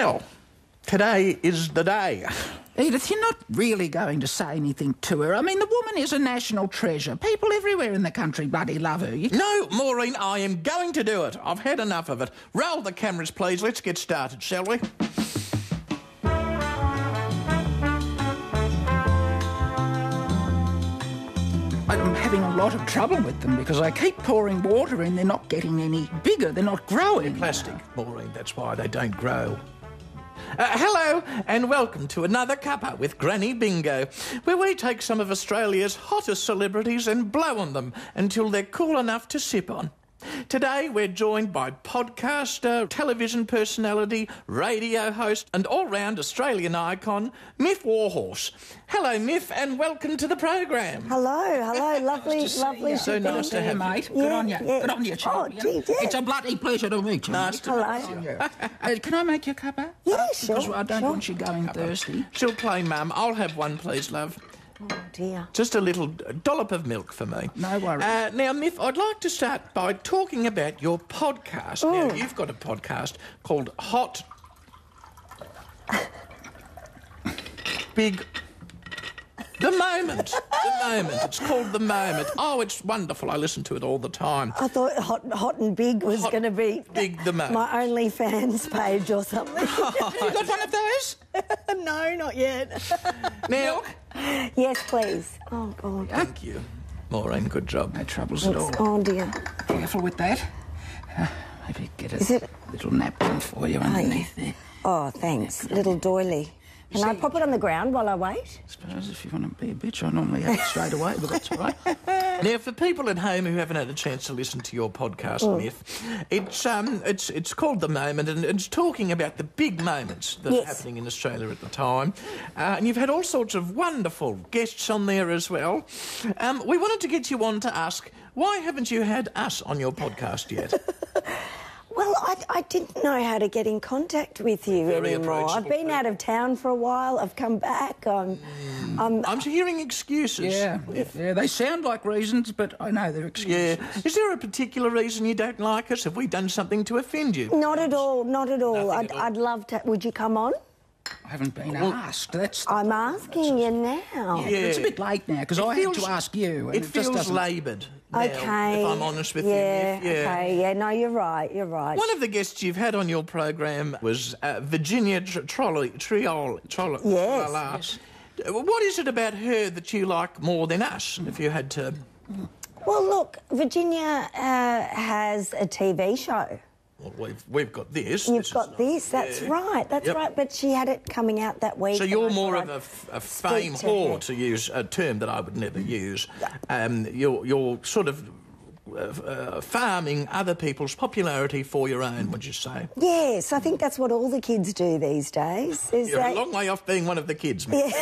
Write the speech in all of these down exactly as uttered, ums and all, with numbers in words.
Well, today is the day. Edith, you're not really going to say anything to her. I mean, the woman is a national treasure. People everywhere in the country bloody love her. You... No, Maureen, I am going to do it. I've had enough of it. Roll the cameras, please. Let's get started, shall we? I'm having a lot of trouble with them because I keep pouring water in. They're not getting any bigger. They're not growing. Plastic, Maureen. That's why they don't grow. Uh, hello and welcome to another cuppa with Granny Bingo, where we take some of Australia's hottest celebrities and blow on them until they're cool enough to sip on. Today we're joined by podcaster, television personality, radio host and all-round Australian icon, Miff Warhorse. Hello, Miff, and welcome to the program. Hello, hello, lovely, Nice to see lovely you. to So be nice to here. have you. mate. Yeah, Good on you. yeah. Good on you, Oh, champion. gee, yeah. It's a bloody pleasure to meet you. Nice mate. to Hello. meet you. Uh, can I make you a cuppa? Yeah, sure. Because I don't sure. want you going thirsty. She'll play, Mum. I'll have one, please, love. Oh, dear. Just a little dollop of milk for me. No worries. Uh, now, Miff, I'd like to start by talking about your podcast. Now, you've got a podcast called Hot... Big... The Moment. The Moment. It's called The Moment. Oh, it's wonderful. I listen to it all the time. I thought Hot, hot and Big was Hot going to be Big The Moment. my OnlyFans page or something. Have you got one of those? No, not yet. Now... Yes, please. Oh, God. Thank you, Maureen. Good job. No troubles at all. Oh, dear. Careful with that. Uh, maybe get a Is it- little napkin for you underneath there. Oh, thanks. Little doily. Can I pop it on the ground while I wait? I suppose if you want to be a bitch, I normally have it straight away, but that's all right. Now, for people at home who haven't had a chance to listen to your podcast, Miff, it's um, it's it's called The Moment, and it's talking about the big moments that Yes. are happening in Australia at the time. Uh, and you've had all sorts of wonderful guests on there as well. Um, we wanted to get you on to ask, why haven't you had us on your podcast yet? Well, I, I didn't know how to get in contact with you Very anymore. I've approachable been people. out of town for a while. I've come back. I'm, I'm I'm hearing excuses. Yeah, yeah, they sound like reasons, but I know they're excuses. Yeah. Is there a particular reason you don't like us? Have we done something to offend you? not at all, not at all. Nothing I'd, at all. I'd love to. Would you come on? I haven't been asked. That's the I'm problem. asking you now. Yeah. It's a bit late now, because I feels- had to ask you. And It it, just feels doesn't... laboured. now, Okay. If I'm honest with yeah, you. Miff. Yeah. Okay. Yeah. No, you're right. You're right. One of the guests you've had on your program was uh, Virginia Tr- Trolley, Triol, Troll, Yes. Tralala. Uh, What is it about her that you like more than us, if you had to... Well, look, Virginia uh, has a T V show. Well, we've, we've got this. You've This is got not- this. That's yeah. right. That's Yep. right. But she had it coming out that week. So and you're I more thought of a, I'd f- a speak fame to whore, her. to use a term that I would never use. Um, you're, you're sort of uh, uh, farming other people's popularity for your own, would you say? Yes, I think that's what all the kids do these days. Is You're they... a long way off being one of the kids, mate.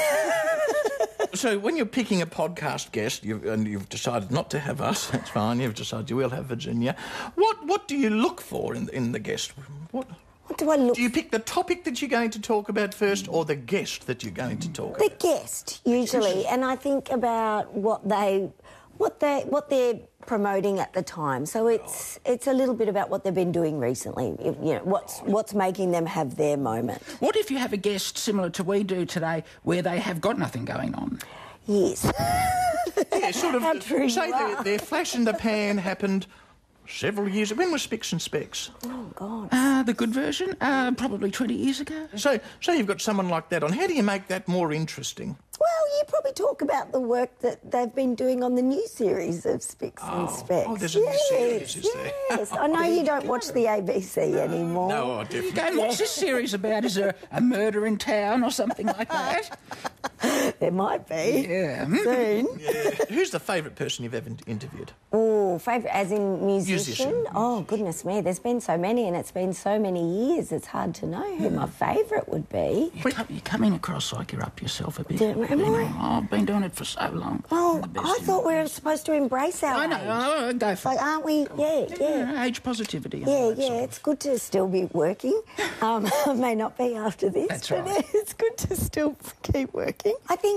So when you're picking a podcast guest, you've, and you've decided not to have us, that's fine, you've decided you will have Virginia, what what do you look for in, in the guest? What, What do I look do you pick the topic that you're going to talk about first or the guest that you're going to talk the about? guest usually, and I think about what they, what they, what they're promoting at the time. So it's it's a little bit about what they've been doing recently. You know, what's what's making them have their moment. What if you have a guest similar to we do today, where they have got nothing going on? Yes. Yeah, sort of, How true say you their, are. their flash in the pan happened several years... When was Spicks and Specs? Oh God. Uh, the good version? Uh, probably twenty years ago. So, so you've got someone like that on. How do you make that more interesting? Well, you probably talk about the work that they've been doing on the new series of Spicks and Specs. oh, there's a new yes, series, is there? Yes, I know you don't watch the A B C anymore. No, I definitely... Okay, what's this series about? Is there a murder in town or something like that? There might be. Yeah. Soon. Yeah. Who's the favourite person you've ever interviewed? Oh, favourite as in musician? Musician. Oh, goodness me, there's been so many and it's been so many years, it's hard to know who my favourite would be. You come, you're coming across like you're up yourself a bit. Do- am I? Oh, I've been doing it for so long. Well, I'm the best I in thought the we were business. supposed to embrace our I know, age. oh, go for Like, it. aren't we? Yeah, yeah. Yeah, age positivity. and Yeah, all that yeah, sort of- it's good to still be working. Um, I may not be after this, That's but right. it's good to still keep working. I think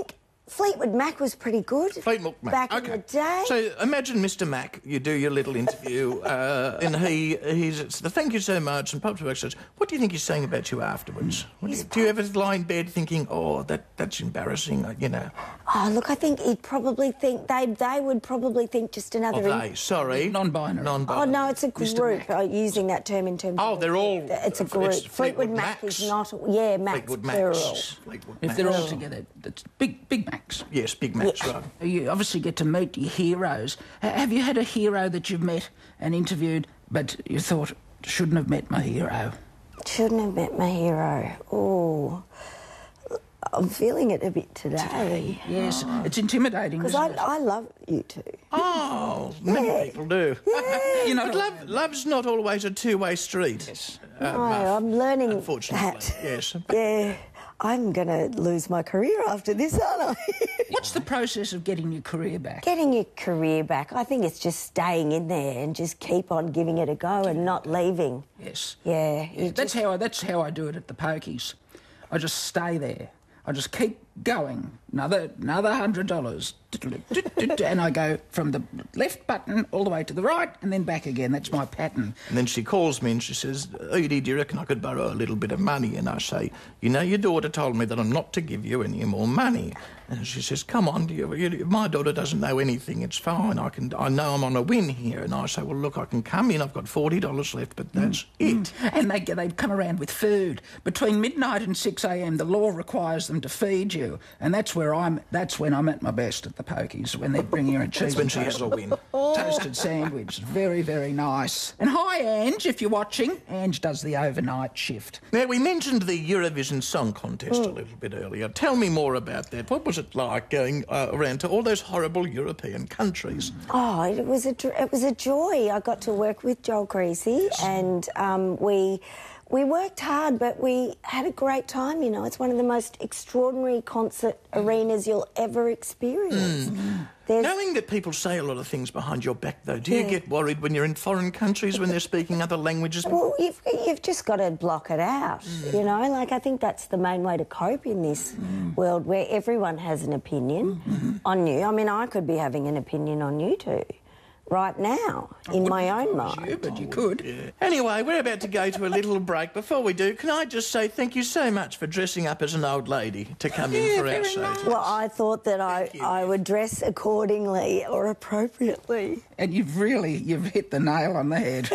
Fleetwood Mac was pretty good. Fleetwood Mac. Back okay. in the day. So imagine Mister Mac, you do your little interview, uh, and he he's thank you so much, and pops back says, "What do you think he's saying about you afterwards? What do, you, do you ever lie in bed thinking, oh, that that's embarrassing, you know?" Oh, look, I think he'd probably think they they would probably think just another. Oh, they, sorry, non-binary. Non-binary. Oh no, it's a group. Uh, using that term in terms. Oh, of they're all. It's a group. It's Fleetwood, Fleetwood Mac Macs. is not. Yeah, Macs Fleetwood plural. Macs. Fleetwood If Macs. they're all together, that's big, big Macs. Yes, big Macs, Yeah. right. You obviously get to meet your heroes. Ha- Have you had a hero that you've met and interviewed, but you thought, shouldn't have met my hero? Shouldn't have met my hero. Oh, I'm feeling it a bit today. Yes, it's intimidating, Because isn't I, it? I love you two. Oh, many Yeah. people do. You know, But love, love's not always a two-way street. Yes. Uh, No, Muff, I'm learning unfortunately. that. Yes. Yeah, I'm going to lose my career after this, aren't I? What's the process of getting your career back? Getting your career back, I think it's just staying in there and just keep on giving it a go and not leaving. Yes. Yeah. you That's just- how I, that's how I do it at the pokies. I just stay there. I just keep going. Another another hundred dollars, and I go from the left button all the way to the right, and then back again. That's my pattern. And then she calls me and she says, "Edie, do you reckon I could borrow a little bit of money?" And I say, "You know, your daughter told me that I'm not to give you any more money." And she says, "Come on, you, you, my daughter doesn't know anything. It's fine. I can. I know I'm on a win here." And I say, "Well, look, I can come in. I've got forty dollars left, but that's it." And they they come around with food between midnight and six a m. The law requires them to feed you, and that's where I'm. That's when I'm at my best at the pokies, when they're bringing her a cheese That's when and she has toast- a win. toasted sandwich. Very very nice. And hi Ange, if you're watching. Ange does the overnight shift. Now, we mentioned the Eurovision Song Contest Hmm. a little bit earlier. Tell me more about that. What was it like going uh, around to all those horrible European countries? Oh, it was a dr- it was a joy. I got to work with Joel Creasy, and um, we we worked hard, but we had a great time. You know, it's one of the most extraordinary concert arenas you'll ever experience. There's Knowing that people say a lot of things behind your back, though, do you Yeah. get worried when you're in foreign countries when they're speaking other languages? Well, you've, you've just got to block it out, you know? Like, I think that's the main way to cope in this world where everyone has an opinion on you. I mean, I could be having an opinion on you two right now in my own mind. You, but you could. Anyway, we're about to go to a little break. Before we do, can I just say thank you so much for dressing up as an old lady to come in Yeah, for our very show. nice. Well, I thought that I, you. I would dress accordingly or appropriately. And you've really you've hit the nail on the head.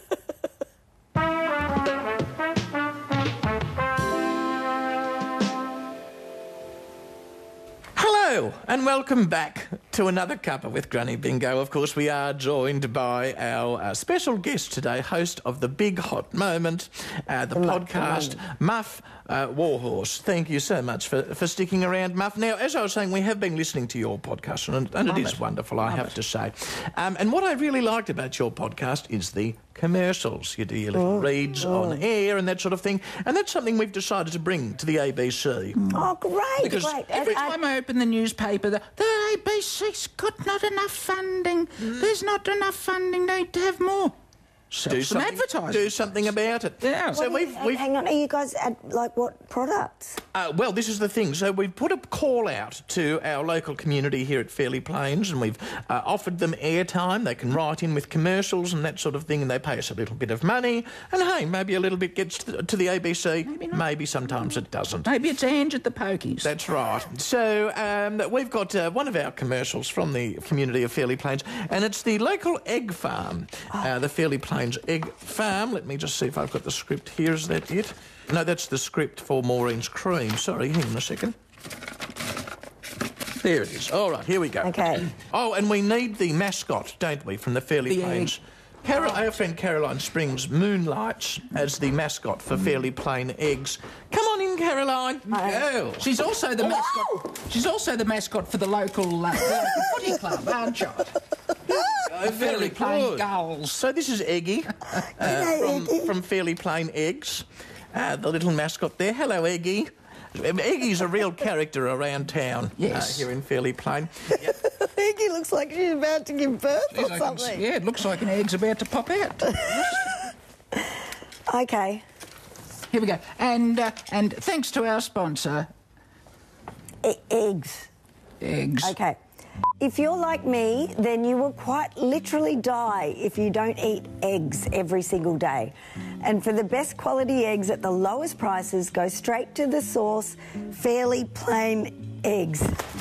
Hello, and welcome back to another Cuppa with Granny Bingo. Of course, we are joined by our uh, special guest today, host of The Big Hot Moment, uh, the, The Muff podcast, Moment. Muff uh, Warhorse. Thank you so much for, for sticking around, Muff. Now, as I was saying, we have been listening to your podcast, and, and it is wonderful, I have to say. Um, and what I really liked about your podcast is the commercials. You do your little reads on air and that sort of thing. And that's something we've decided to bring to the A B C. Oh, great, Because great. Every And I- time I open the newspaper, the, the A B C's got not enough funding. There's not enough funding. They need to have more. Sell Do some something, advertising. do something about it. Yeah. So What are we've, you- we've hang on, are you guys at, like, what products? uh, well, this is the thing. So we've put a call out to our local community here at Fairley Plains, and we've uh, offered them airtime. They can write in with commercials and that sort of thing, and they pay us a little bit of money. And hey, maybe a little bit gets to the, to the A B C. Maybe not. Maybe sometimes it doesn't. Maybe it's Ange at the pokies. That's right. So um, we've got uh, one of our commercials from the community of Fairley Plains, and it's the local egg farm, uh, the Fairley Plains Egg Farm. Let me just see if I've got the script here. Is that it? No, that's the script for Maureen's Cream. Sorry, hang on a second. There it is. All right, here we go. Okay. Oh, and we need the mascot, don't we, from the Fairley The Plains. Carol, our friend Caroline Springs moonlights as the mascot for Fairley Plain Eggs. Come on in, Caroline. Go. She's also the mascot. She's also the mascot for the local, uh, the local footy club, aren't you? Oh, very Fairly Plain good. Gulls. So this is Eggy uh, G'day, from, Eggy. from Fairly Plain Eggs, uh, the little mascot there. Hello, Eggy. Um, Eggy's a real character around town Yes. uh, here in Fairly Plain. I think he looks like she's about to give birth or Like it's- something. yeah, it looks like an egg's about to pop out. Okay. Here we go. And uh, and thanks to our sponsor. E- eggs. eggs. Okay. If you're like me, then you will quite literally die if you don't eat eggs every single day. And for the best quality eggs at the lowest prices, go straight to the source, Fairly Plain Eggs.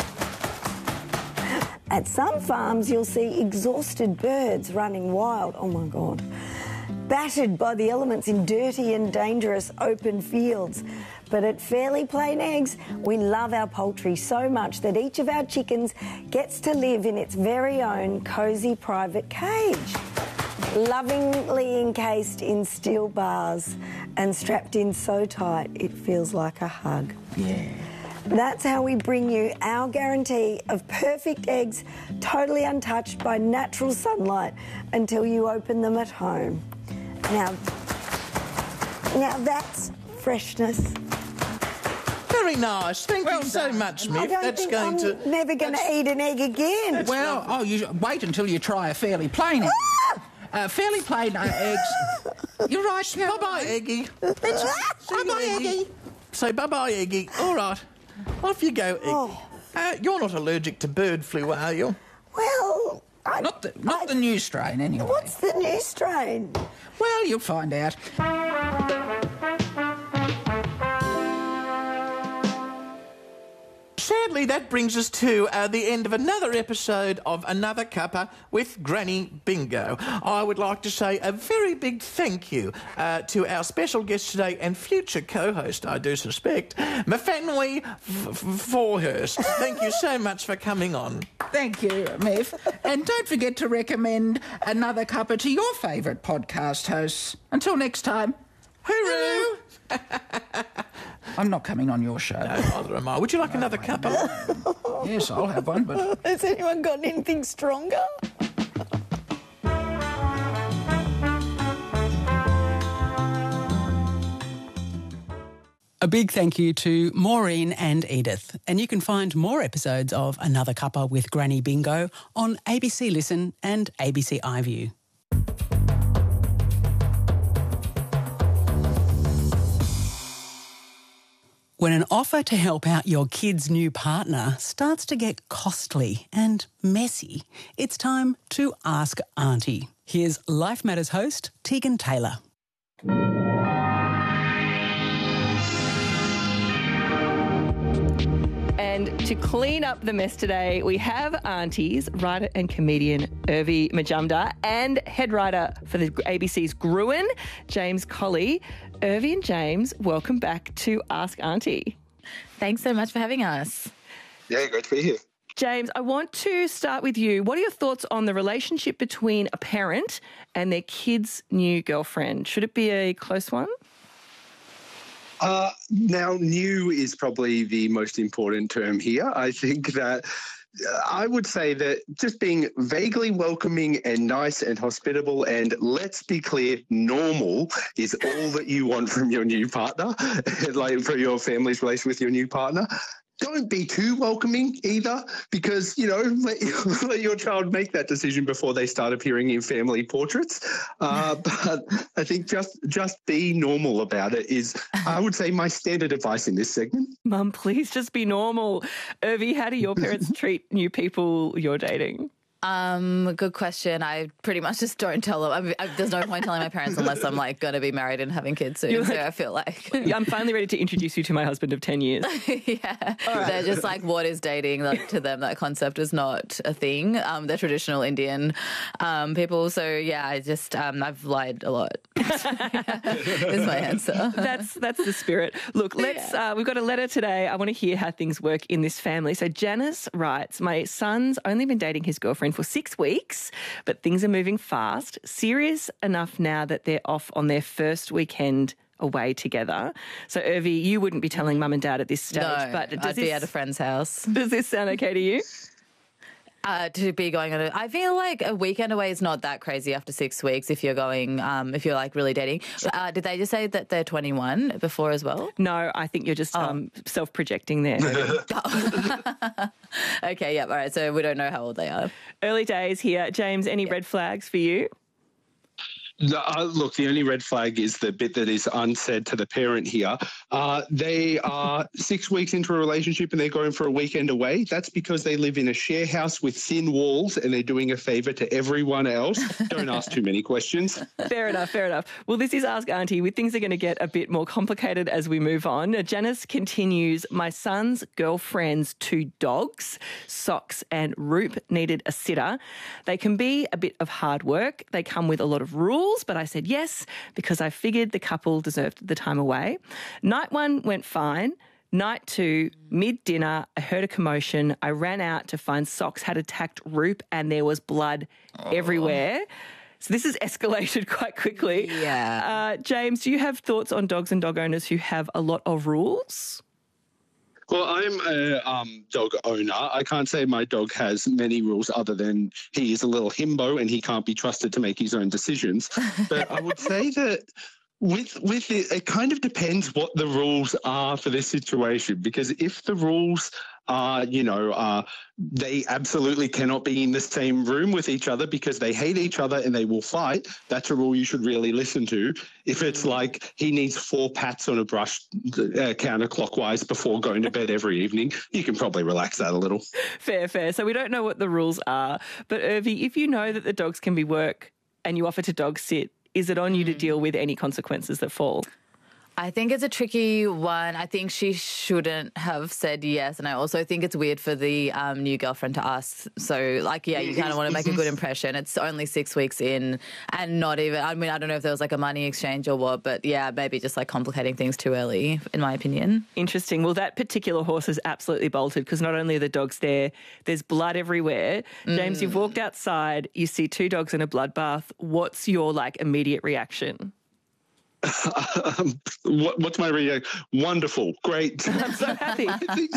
At some farms, you'll see exhausted birds running wild. Oh, my God. Battered by the elements in dirty and dangerous open fields. But at Fairly Plain Eggs, we love our poultry so much that each of our chickens gets to live in its very own cosy private cage. Lovingly encased in steel bars and strapped in so tight it feels like a hug. Yeah. That's how we bring you our guarantee of perfect eggs, totally untouched by natural sunlight until you open them at home. Now, now that's freshness. Very nice. Thank Well you so done. much, I Miff. don't That's think going I'm to... never going to eat an egg again. Well, oh, you wait until you try a Fairly Plain egg. Uh, Fairly Plain uh, eggs. You're right. Bye-bye, Eggy. Bye-bye, Eggy. Say bye-bye, Eggy. All right. Off you go, Eggy. Oh. Uh, you're not allergic to bird flu, are you? Well, I, Not the, not I- the new strain, anyway. What's the new strain? Well, you'll find out. Sadly, that brings us to uh, the end of another episode of Another Cuppa with Granny Bingo. I would like to say a very big thank you uh, to our special guest today and future co-host, I do suspect, Mafanui Forhurst. Thank you so much for coming on. Thank you, Miff. And don't forget to recommend Another Cuppa to your favourite podcast hosts. Until next time. Hooroo! I'm not coming on your show. No, neither am I. Would you like another cuppa? Yes, I'll have one, but... Has anyone got anything stronger? A big thank you to Maureen and Edith. And you can find more episodes of Another Cuppa with Granny Bingo on A B C Listen and A B C iView. When an offer to help out your kid's new partner starts to get costly and messy, it's time to ask Auntie. Here's Life Matters host Tegan Taylor. And to clean up the mess today, we have aunties, writer and comedian Urvi Majumdar and head writer for the A B C's Gruen, James Colley. Urvi and James, welcome back to Ask Auntie. Thanks so much for having us. Yeah, great to be here. James, I want to start with you. What are your thoughts on the relationship between a parent and their kid's new girlfriend? Should it be a close one? Uh, now, new is probably the most important term here. I think that uh, I would say that just being vaguely welcoming and nice and hospitable and, let's be clear, normal is all that you want from your new partner, like for your family's relation with your new partner. Don't be too welcoming either, because, you know, let, let your child make that decision before they start appearing in family portraits. Uh, but I think just just be normal about it is, I would say, my standard advice in this segment. Mum, please just be normal. Urvi, how do your parents treat new people you're dating? Um, good question. I pretty much just don't tell them. I mean, I, there's no point telling my parents unless I'm like going to be married and having kids soon. You're so like- I feel like, Yeah, I'm finally ready to introduce you to my husband of ten years. yeah, they're just like, what is dating? Like, to them, that concept is not a thing. Um, they're traditional Indian um, people. So yeah, I just um, I've lied a lot. Is my answer. That's that's the spirit. Look, let's. Uh, we've got a letter today. I want to hear how things work in this family. So Janice writes, "My son's only been dating his girlfriend for six weeks, but things are moving fast. Serious enough now that they're off on their first weekend away together." So Urvi, you wouldn't be telling mum and dad at this stage, No, but does I'd this, be at a friend's house. does this sound okay to you? Uh, to be going on a, I feel like a weekend away is not that crazy after six weeks if you're going, um, if you're like really dating. Uh, did they just say that they're twenty-one before as well? No, I think you're just um, self-projecting there. Okay, yeah, all right. So we don't know how old they are. Early days here. James, any red flags for you? No, uh, look, the only red flag is the bit that is unsaid to the parent here. Uh, they are six weeks into a relationship and they're going for a weekend away. That's because they live in a share house with thin walls and they're doing a favour to everyone else. Don't ask too many questions. Fair enough, fair enough. Well, this is Ask Auntie. With things are going to get a bit more complicated as we move on. Janice continues, my son's girlfriend's two dogs, Socks and Roop, needed a sitter. They can be a bit of hard work. They come with a lot of rules. But I said yes because I figured the couple deserved the time away. Night one went fine. Night two, mid-dinner, I heard a commotion. I ran out to find Socks had attacked Roop and there was blood oh. everywhere. So this has escalated quite quickly. Yeah. Uh, James, do you have thoughts on dogs and dog owners who have a lot of rules? Well, I'm a um, dog owner. I can't say my dog has many rules other than he is a little himbo and he can't be trusted to make his own decisions. But I would say that with with it, it kind of depends what the rules are for this situation. Because if the rules are, you know, uh, they absolutely cannot be in the same room with each other because they hate each other and they will fight, that's a rule you should really listen to. If it's like he needs four pats on a brush uh, counterclockwise before going to bed every evening, you can probably relax that a little. Fair, fair. So we don't know what the rules are. But Irvi, if you know that the dogs can be work and you offer to dog sit, is it on you to deal with any consequences that fall? I think it's a tricky one. I think she shouldn't have said yes. And I also think it's weird for the um, new girlfriend to ask. So, like, yeah, you kind of want to make a good impression. It's only six weeks in and not even, I mean, I don't know if there was like a money exchange or what, but yeah, maybe just like complicating things too early, in my opinion. Interesting. Well, that particular horse is absolutely bolted because not only are the dogs there, there's blood everywhere. Mm. James, you've walked outside, you see two dogs in a bloodbath. What's your like immediate reaction? um, what, what's my reaction? Wonderful, great. I'm so happy.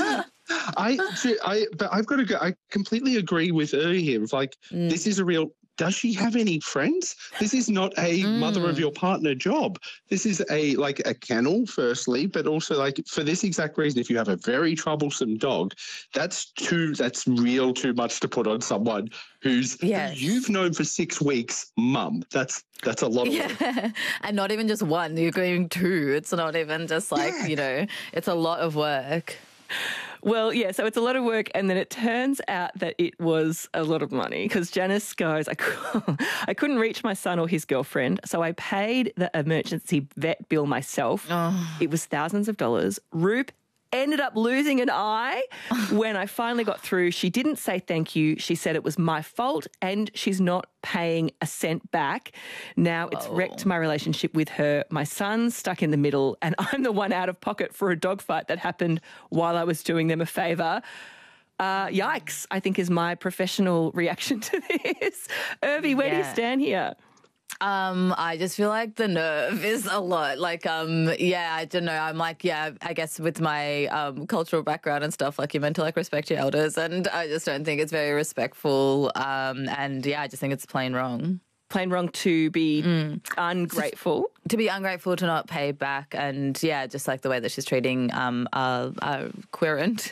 I, I, but I've got to go. I completely agree with her here. It's like mm. this is a real. Does she have any friends? This is not a mm. mother of your partner job. This is a like a kennel, firstly, but also like for this exact reason, if you have a very troublesome dog, that's too that's real too much to put on someone who's yes. who you've known for six weeks, mum. That's that's a lot of yeah. work. And not even just one, you're going two. It's not even just like, yeah. you know, it's a lot of work. Well, yeah, so it's a lot of work, and then it turns out that it was a lot of money because Janice goes, I, could, I couldn't reach my son or his girlfriend, so I paid the emergency vet bill myself. Oh. It was thousands of dollars. Roop ended up losing an eye. When I finally got through, she didn't say thank you. She said it was my fault and she's not paying a cent back. Now Whoa. It's wrecked my relationship with her. My son's stuck in the middle and I'm the one out of pocket for a dogfight that happened while I was doing them a favour. Uh, yikes, I think is my professional reaction to this. Irvi, where yeah. do you stand here? Um, I just feel like the nerve is a lot. Like, um, yeah, I don't know. I'm like, yeah, I guess with my um, cultural background and stuff, like you're meant to like respect your elders, and I just don't think it's very respectful. Um, and yeah, I just think it's plain wrong. Plain wrong to be mm. ungrateful. To be ungrateful, to not pay back, and yeah, just like the way that she's treating um a, a querent.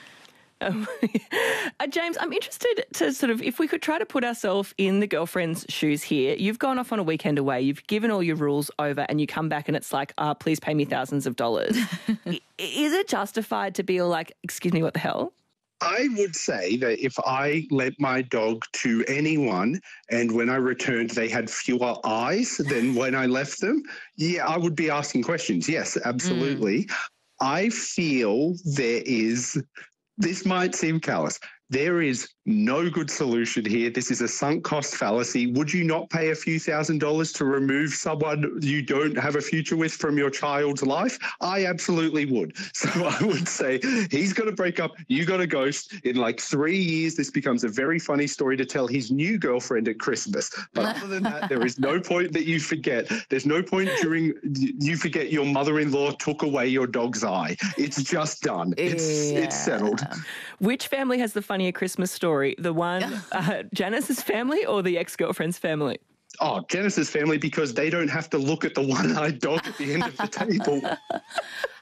Um, uh, James, I'm interested to sort of, if we could try to put ourselves in the girlfriend's shoes here. You've gone off on a weekend away, you've given all your rules over and you come back and it's like, ah, oh, please pay me thousands of dollars. Is it justified to be all like, excuse me, what the hell? I would say that if I lent my dog to anyone and when I returned they had fewer eyes than when I left them, yeah, I would be asking questions. Yes, absolutely. Mm. I feel there is... This might seem callous. There is no good solution here. This is a sunk cost fallacy. Would you not pay a few thousand dollars to remove someone you don't have a future with from your child's life? I absolutely would. So I would say he's got to break up. You got to ghost. In like three years, this becomes a very funny story to tell his new girlfriend at Christmas. But other than that, there is no point that you forget. There's no point during you forget your mother-in-law took away your dog's eye. It's just done. It's yeah. it's settled. Which family has the funnier Christmas story? The one, uh, Janice's family or the ex-girlfriend's family? Oh, Janice's family, because they don't have to look at the one-eyed dog at the end of the table.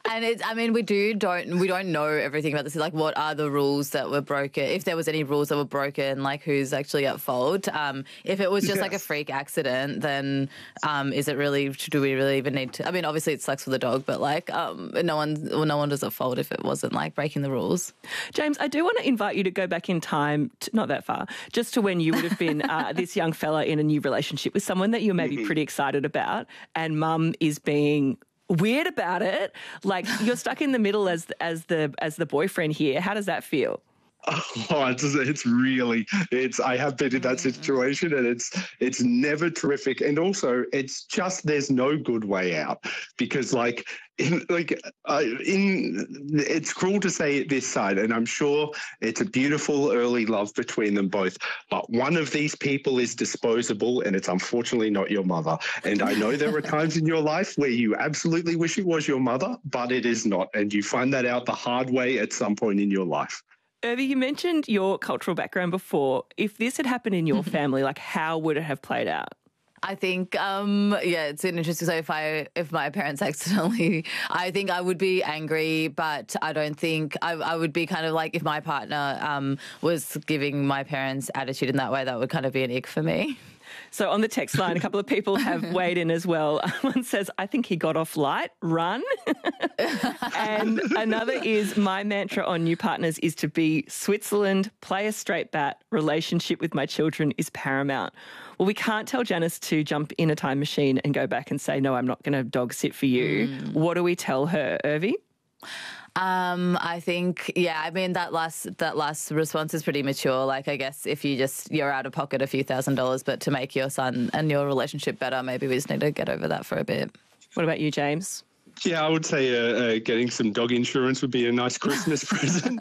And it's, I mean, we do don't we don't know everything about this. Like, what are the rules that were broken? If there was any rules that were broken, like who's actually at fault? Um, if it was just yes. like a freak accident, then um, is it really? Do we really even need to? I mean, obviously it sucks for the dog, but like, um, no one, well, no one does at fault if it wasn't like breaking the rules. James, I do want to invite you to go back in time, to, not that far, just to when you would have been uh, this young fella in a new relationship with someone that you're maybe pretty excited about, and mum is being weird about it. Like, you're stuck in the middle as as the as the boyfriend here. How does that feel? Oh, it's, it's really, it's, I have been in that situation, and it's, it's never terrific. And also it's just, there's no good way out, because like, in, like, uh, in, it's cruel to say it this side, and I'm sure it's a beautiful early love between them both, but one of these people is disposable, and it's unfortunately not your mother. And I know there are times in your life where you absolutely wish it was your mother, but it is not. And you find that out the hard way at some point in your life. Irvi, you mentioned your cultural background before. If this had happened in your family, like, how would it have played out? I think, um, yeah, it's interesting. So if I, if my parents accidentally, I think I would be angry, but I don't think I, I would be kind of like, if my partner um, was giving my parents attitude in that way, that would kind of be an ick for me. So on the text line, a couple of people have weighed in as well. One says, I think he got off light, run. And another is, my mantra on new partners is to be Switzerland, play a straight bat, relationship with my children is paramount. Well, we can't tell Janice to jump in a time machine and go back and say, no, I'm not going to dog sit for you. Mm. What do we tell her, Irvi? Um, I think, yeah, I mean, that last that last response is pretty mature. Like, I guess if you just, you're out of pocket a few thousand dollars, but to make your son and your relationship better, maybe we just need to get over that for a bit. What about you, James? Yeah, I would say uh, uh, getting some dog insurance would be a nice Christmas present.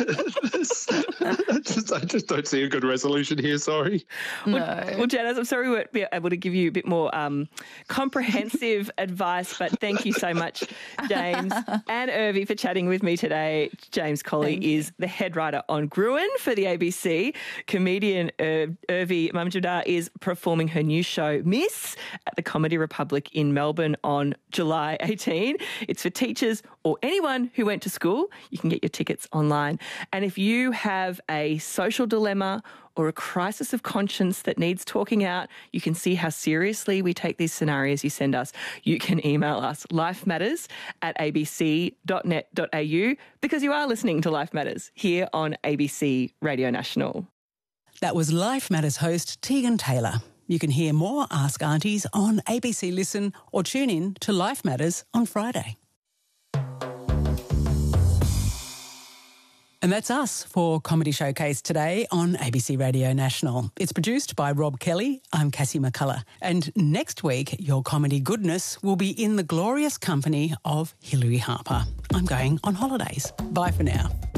I, just, I just don't see a good resolution here, sorry. No. Well, well, Janice, I'm sorry we weren't able to give you a bit more um, comprehensive advice, but thank you so much, James and Irvi, for chatting with me today. James Colley is the head writer on Gruen for the A B C. Comedian Ir- Irvi Majumdar is performing her new show, Miss, at the Comedy Republic in Melbourne on July eighteenth. It's for teachers or anyone who went to school. You can get your tickets online. And if you have a social dilemma or a crisis of conscience that needs talking out, you can see how seriously we take these scenarios you send us. You can email us, lifematters at a b c dot net dot a u, because you are listening to Life Matters here on A B C Radio National. That was Life Matters host Tegan Taylor. You can hear more Ask Aunties on A B C Listen, or tune in to Life Matters on Friday. And that's us for Comedy Showcase today on A B C Radio National. It's produced by Rob Kelly. I'm Cassie McCullough. And next week, your comedy goodness will be in the glorious company of Hilary Harper. I'm going on holidays. Bye for now.